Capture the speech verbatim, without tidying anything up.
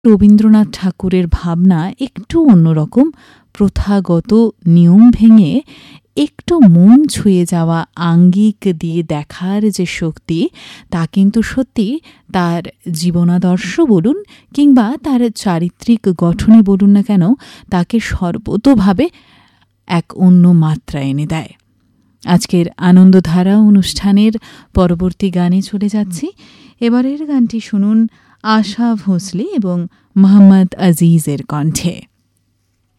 রবীন্দ্রনাথ ঠাকুরের ভাবনা একটু অন্যরকম, প্রথাগত নিয়ম ভেঙে একটু মন ছুঁয়ে যাওয়া আঙ্গিক দিয়ে দেখার যে শক্তি, তা কিন্তু সত্যি তার জীবনাদর্শ বলুন কিংবা তার চারিত্রিক গঠনই বলুন না কেন, তাকে সর্বতোভাবে এক অন্য মাত্রা এনে দেয়। আজকের আনন্দধারা অনুষ্ঠানের পরবর্তী গানে চলে যাচ্ছি। এবারের গানটি শুনুন আশা ভোঁসলে এবং মোহাম্মদ আজিজের কণ্ঠে।